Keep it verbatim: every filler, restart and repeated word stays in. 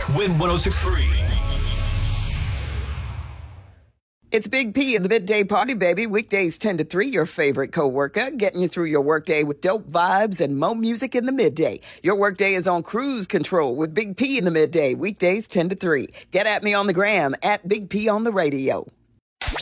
Win one oh six point three. It's Big P in the Midday Party, baby. Weekdays ten to three, your favorite co-worker, getting you through your workday with dope vibes and mo music in the midday. Your workday is on cruise control with Big P in the midday. Weekdays ten to three. Get at me on the gram, at Big P on the radio.